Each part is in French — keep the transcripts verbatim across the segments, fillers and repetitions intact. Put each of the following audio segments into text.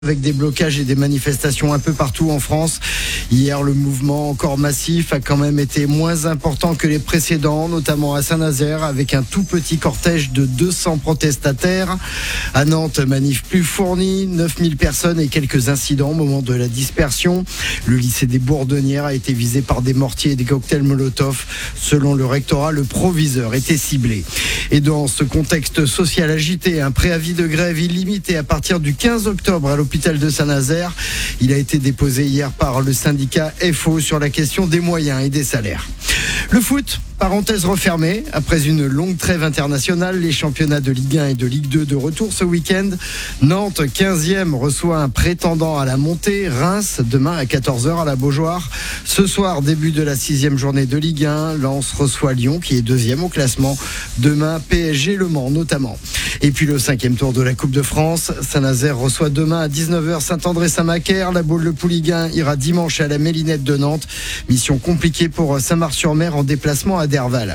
Avec des blocages et des manifestations un peu partout en France. Hier, le mouvement encore massif a quand même été moins important que les précédents, notamment à Saint-Nazaire, avec un tout petit cortège de deux cents protestataires. À Nantes, manif plus fournie, neuf mille personnes et quelques incidents au moment de la dispersion. Le lycée des Bourdonnières a été visé par des mortiers et des cocktails Molotov. Selon le rectorat, le proviseur était ciblé. Et dans ce contexte social agité, un préavis de grève illimité à partir du quinze octobre à l'hôpital de Saint-Nazaire. Il a été déposé hier par le syndicat F O sur la question des moyens et des salaires. Le foot, parenthèse refermée. Après une longue trêve internationale, les championnats de Ligue un et de Ligue deux de retour ce week-end. Nantes, quinzième, reçoit un prétendant à la montée. Reims, demain à quatorze heures à la Beaujoire. Ce soir, début de la sixième journée de Ligue un. Lens reçoit Lyon, qui est deuxième au classement. Demain, P S G Le Mans notamment. Et puis le cinquième tour de la Coupe de France. Saint-Nazaire reçoit demain à dix-neuf heures Saint-André-Saint-Macaire. La Baule de Pouliguen ira dimanche à la Mélinette de Nantes. Mission compliquée pour Saint-Mars-sur-Mer en déplacement à Derval.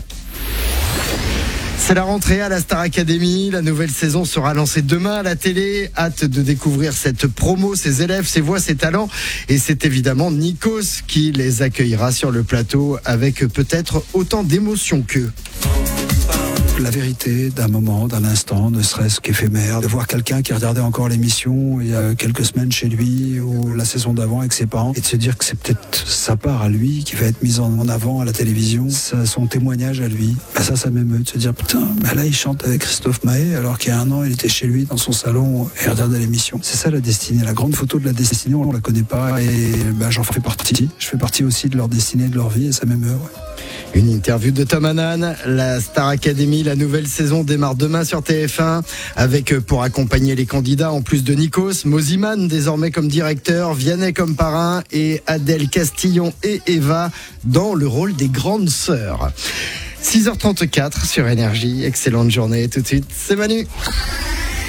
C'est la rentrée à la Star Academy. La nouvelle saison sera lancée demain à la télé. Hâte de découvrir cette promo, ses élèves, ses voix, ses talents. Et c'est évidemment Nikos qui les accueillera sur le plateau avec peut-être autant d'émotions qu'eux. La vérité d'un moment, d'un instant, ne serait-ce qu'éphémère, de voir quelqu'un qui regardait encore l'émission il y a quelques semaines chez lui ou la saison d'avant avec ses parents et de se dire que c'est peut-être sa part à lui qui va être mise en avant à la télévision, son témoignage à lui. Ben ça, ça m'émeut de se dire putain, ben là il chante avec Christophe Maé alors qu'il y a un an il était chez lui dans son salon et regardait l'émission. C'est ça la destinée, la grande photo de la destinée, on la connaît pas et ben, j'en fais partie. Je fais partie aussi de leur destinée, de leur vie et ça m'émeut. Ouais. Une interview de Tom Hanan, la Star Academy, la nouvelle saison démarre demain sur T F un avec pour accompagner les candidats en plus de Nikos, Moziman désormais comme directeur, Vianney comme parrain et Adèle Castillon et Eva dans le rôle des grandes sœurs. six heures trente-quatre sur Énergie, excellente journée, tout de suite c'est Manu.